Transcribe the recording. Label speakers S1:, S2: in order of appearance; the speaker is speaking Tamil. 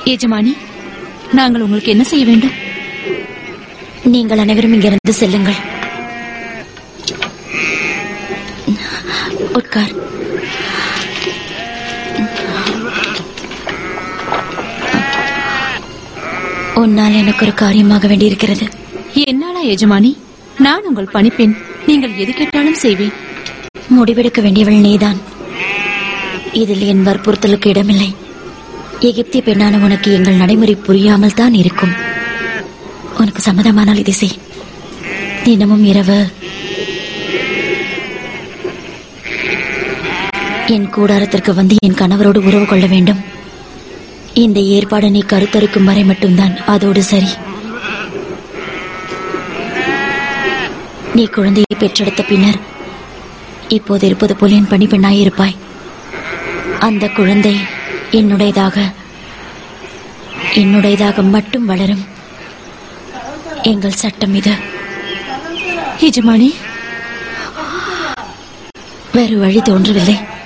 S1: எஜமானி, நாங்கள் உங்களுக்கு என்ன செய்ய வேண்டும்?
S2: நீங்கள் அனைவரும் இங்கிருந்து செல்லுங்கள். உட்கார். உன்னால் எனக்கு ஒரு காரியமாக வேண்டியிருக்கிறது.
S1: என்னாலா எஜமானி? நான் உங்கள் பணிப்பெண். நீங்கள் எது கேட்டாலும் செய்வேன்.
S2: முடிவெடுக்க வேண்டியவள் நீதான். இதில் என் வற்புறுத்தலுக்கு இடமில்லை. எகிப்திய பெண்ணான உனக்கு எங்கள் நடைமுறை புரியாமல் தான் இருக்கும். உனக்கு சம்மதமானால் இதை செய். தினமும் இரவு என் கூடாரத்திற்கு வந்து என் கணவரோடு உறவு கொள்ள வேண்டும். இந்த ஏற்பாடு நீ கருத்தரிக்கும் வரை மட்டும்தான். அதோடு சரி. நீ குழந்தையை பெற்றெடுத்த பின்னர் இப்போது இருப்பது போல் என் பணிப்பெண்ணாயிருப்பாய். அந்த குழந்தை என்னுடையதாக மட்டும் வளரும். எங்கள் சட்டம் இது.
S1: எஜமானி,
S2: வேறு வழி தோன்றவில்லை.